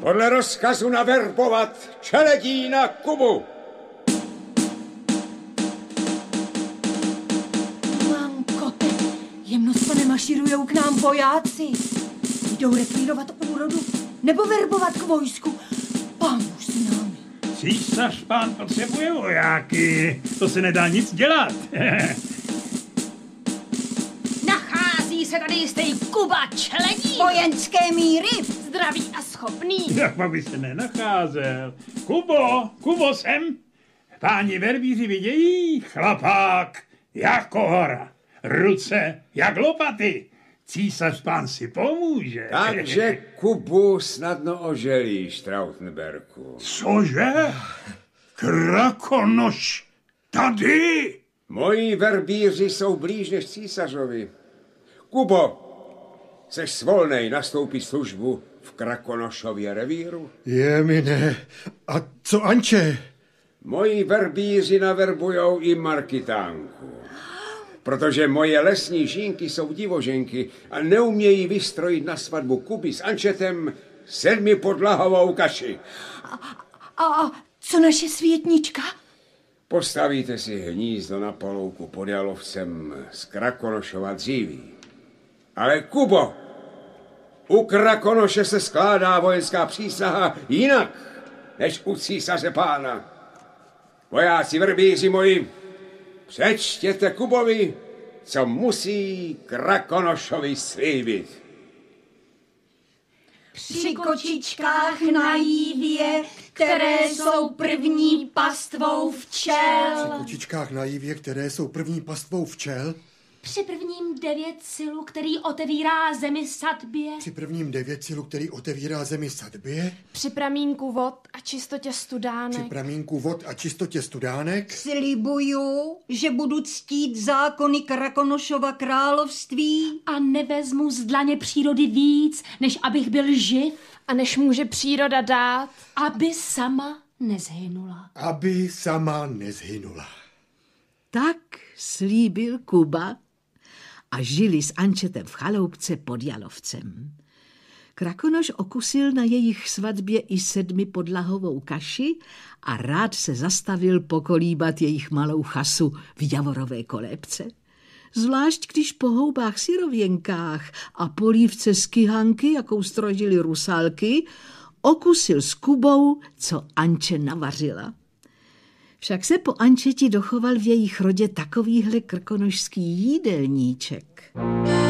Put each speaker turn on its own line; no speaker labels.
podle rozkazu naverbovat čeledí na Kubu.
Mamkote, jemnostno nemaširujou k nám vojáci. Jdou rekrýrovat úrodu nebo verbovat k vojsku. Pán už s námi.
Císař pán potřebuje vojáky, to se nedá nic dělat.
Nachází se tady jistý Kuba čeledí.
Vojenské míry.
Zdravý a schopný.
Jak by se nenacházel. Kubo sem. Páni verbíři vidějí, chlapák jako hora, ruce jak lopaty. Císař pán si pomůže.
Takže Kubu snadno oželíš, Trautenberku.
Cože? Krakonoš tady?
Moji verbíři jsou blíž než císařovi. Kubo, seš svolnej nastoupit službu v Krakonošově revíru?
Je mi ne. A co Anče?
Moji verbíři naverbujou i Markitánku. Protože moje lesní žínky jsou divoženky a neumějí vystrojit na svatbu Kuby s Ančetem 7podlahovou kaši.
A co naše světnička?
Postavíte si hnízdo na polouku pod Jalovcem z Krakonošova dříví. Ale Kubo, u Krakonoše se skládá vojenská přísaha jinak, než u císaře pána. Vojáci verbíři moji, přečtěte Kubovi, co musí Krakonošovi slíbit.
Při kočičkách na jívě, které jsou první pastvou včel.
Při kočičkách na jívě, které jsou první pastvou včel.
Při prvním 9 silu, který otevírá zemi sadbě.
Při prvním 9 silu, který otevírá zemi sadbě.
Při pramínku vod a čistotě studánek.
Při pramínku vod a čistotě studánek.
Slibuju, že budu ctít zákony Krakonošova království.
A nevezmu z dlaně přírody víc, než abych byl živ.
A než může příroda dát.
Aby sama nezhynula.
Aby sama nezhynula.
Tak slíbil Kuba a žili s Ančetem v chaloupce pod Jalovcem. Krakonoš okusil na jejich svatbě i 7podlahovou kaši a rád se zastavil pokolíbat jejich malou chasu v javorové kolébce. Zvlášť když po houbách syrověnkách a polívce z kyhanky, jakou strožili rusálky, okusil s Kubou, co Anče navařila. Však se po Ančeti dochoval v jejich rodě takovýhle krkonošský jídelníček.